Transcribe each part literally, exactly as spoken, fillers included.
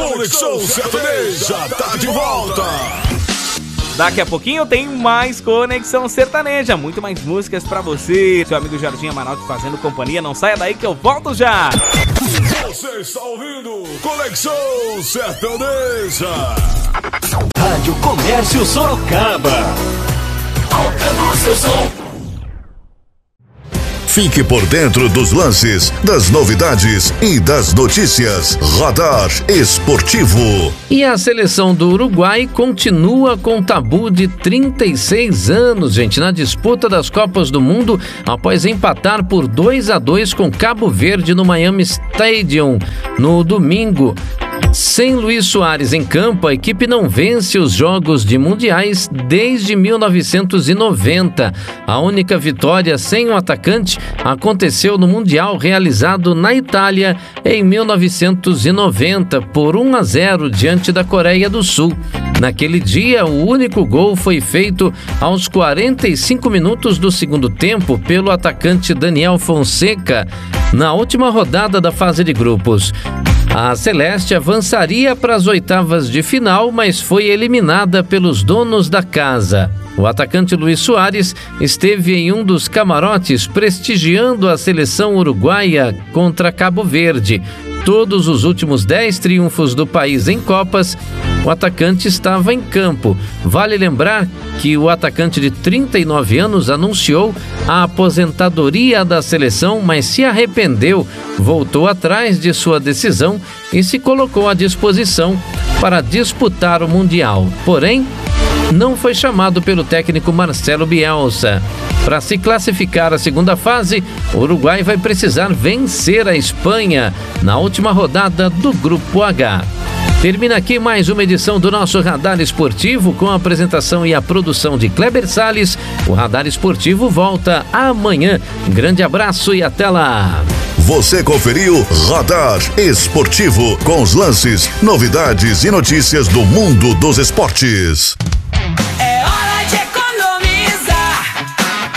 Conexão Sertaneja tá de volta. Daqui a pouquinho tem mais Conexão Sertaneja, muito mais músicas pra você. Seu amigo Jorginho Amaral fazendo companhia, não saia daí que eu volto já. Você está ouvindo Conexão Sertaneja. Rádio Comércio Sorocaba. Alcança seu som. Fique por dentro dos lances, das novidades e das notícias. Radar Esportivo. E a seleção do Uruguai continua com tabu de trinta e seis anos, gente, na disputa das Copas do Mundo, após empatar por dois a dois com Cabo Verde no Miami Stadium no domingo. Sem Luis Soares em campo, a equipe não vence os jogos de mundiais desde mil novecentos e noventa. A única vitória sem o atacante aconteceu no Mundial realizado na Itália em mil novecentos e noventa, por um a zero diante da Coreia do Sul. Naquele dia, o único gol foi feito aos quarenta e cinco minutos do segundo tempo pelo atacante Daniel Fonseca, na última rodada da fase de grupos. A Celeste avançaria para as oitavas de final, mas foi eliminada pelos donos da casa. O atacante Luis Soares esteve em um dos camarotes prestigiando a seleção uruguaia contra Cabo Verde. Todos os últimos dez triunfos do país em Copas, o atacante estava em campo. Vale lembrar que o atacante de trinta e nove anos anunciou a aposentadoria da seleção, mas se arrependeu, voltou atrás de sua decisão e se colocou à disposição para disputar o Mundial. Porém, não foi chamado pelo técnico Marcelo Bielsa. Para se classificar à segunda fase, o Uruguai vai precisar vencer a Espanha na última rodada do Grupo H. Termina aqui mais uma edição do nosso Radar Esportivo, com a apresentação e a produção de Kleber Salles. O Radar Esportivo volta amanhã. Um grande abraço e até lá! Você conferiu Radar Esportivo, com os lances, novidades e notícias do mundo dos esportes. É hora de economizar.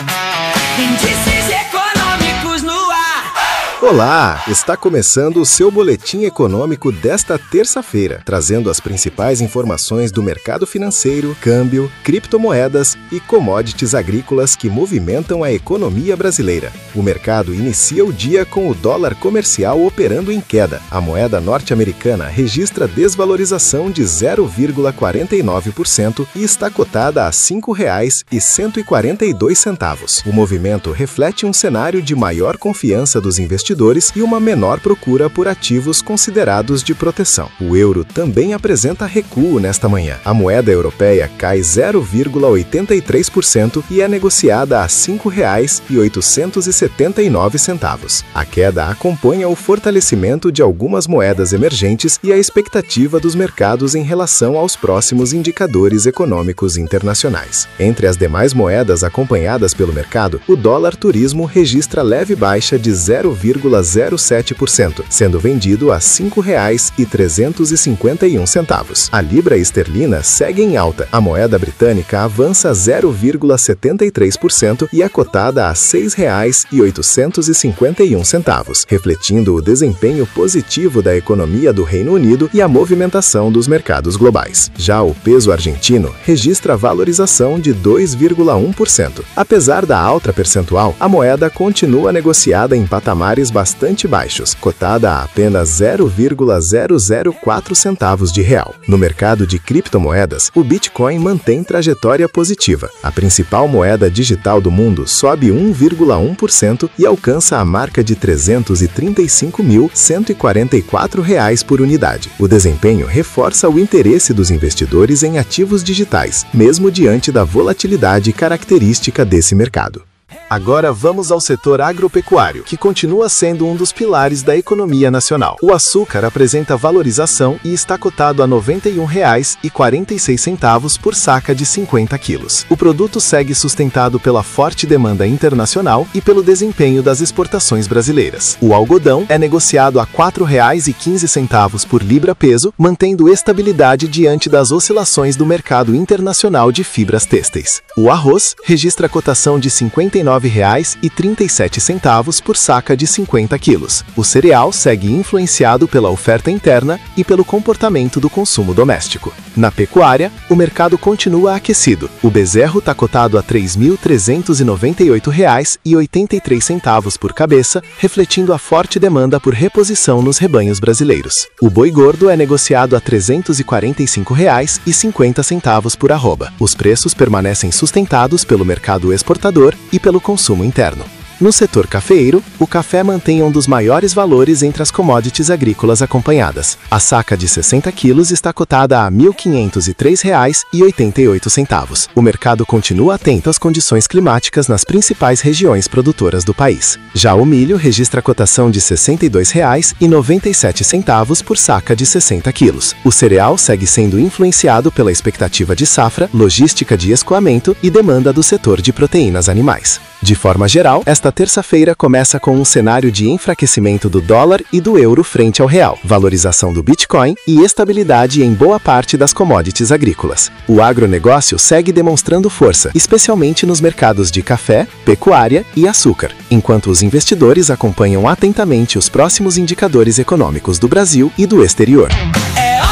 Índices econômicos no ar. Olá! Está começando o seu boletim econômico desta terça-feira, trazendo as principais informações do mercado financeiro, câmbio, criptomoedas e commodities agrícolas que movimentam a economia brasileira. O mercado inicia o dia com o dólar comercial operando em queda. A moeda norte-americana registra desvalorização de zero vírgula quarenta e nove por cento e está cotada a cinco reais e cento e quarenta e dois centavos. O movimento reflete um cenário de maior confiança dos investidores e uma menor procura por ativos considerados de proteção. O euro também apresenta recuo nesta manhã. A moeda europeia cai zero vírgula oitenta e três por cento e é negociada a cinco reais e oitocentos e setenta e nove centavos. A queda acompanha o fortalecimento de algumas moedas emergentes e a expectativa dos mercados em relação aos próximos indicadores econômicos internacionais. Entre as demais moedas acompanhadas pelo mercado, o dólar turismo registra leve baixa de zero vírgula zero sete por cento, sendo vendido a cinco reais e trezentos e cinquenta e um centavos. A libra esterlina segue em alta. A moeda britânica avança zero vírgula setenta e três por cento e é cotada a seis reais e oitocentos e cinquenta e um centavos, refletindo o desempenho positivo da economia do Reino Unido e a movimentação dos mercados globais. Já o peso argentino registra valorização de dois vírgula um por cento. Apesar da alta percentual, a moeda continua negociada em patamares bastante baixos, cotada a apenas zero vírgula zero zero quatro centavos de real. No mercado de criptomoedas, o Bitcoin mantém trajetória positiva. A principal moeda digital do mundo sobe um vírgula um por cento e alcança a marca de trezentos e trinta e cinco mil cento e quarenta e quatro reais por unidade. O desempenho reforça o interesse dos investidores em ativos digitais, mesmo diante da volatilidade característica desse mercado. Agora vamos ao setor agropecuário, que continua sendo um dos pilares da economia nacional. O açúcar apresenta valorização e está cotado a noventa e um reais e quarenta e seis centavos por saca de cinquenta quilos. O produto segue sustentado pela forte demanda internacional e pelo desempenho das exportações brasileiras. O algodão é negociado a quatro reais e quinze centavos por libra-peso, mantendo estabilidade diante das oscilações do mercado internacional de fibras têxteis. O arroz registra cotação de cinquenta e nove nove reais e trinta e sete centavos por saca de cinquenta quilos. O cereal segue influenciado pela oferta interna e pelo comportamento do consumo doméstico. Na pecuária, o mercado continua aquecido. O bezerro está cotado a três mil trezentos e noventa e oito reais e oitenta e três centavos por cabeça, refletindo a forte demanda por reposição nos rebanhos brasileiros. O boi gordo é negociado a trezentos e quarenta e cinco reais e cinquenta centavos por arroba. Os preços permanecem sustentados pelo mercado exportador e pelo consumo interno. No setor cafeeiro, o café mantém um dos maiores valores entre as commodities agrícolas acompanhadas. A saca de sessenta quilos está cotada a mil quinhentos e três reais e oitenta e oito centavos. O mercado continua atento às condições climáticas nas principais regiões produtoras do país. Já o milho registra cotação de sessenta e dois reais e noventa e sete centavos por saca de sessenta quilos. O cereal segue sendo influenciado pela expectativa de safra, logística de escoamento e demanda do setor de proteínas animais. De forma geral, esta terça-feira começa com um cenário de enfraquecimento do dólar e do euro frente ao real, valorização do Bitcoin e estabilidade em boa parte das commodities agrícolas. O agronegócio segue demonstrando força, especialmente nos mercados de café, pecuária e açúcar, enquanto os investidores acompanham atentamente os próximos indicadores econômicos do Brasil e do exterior. É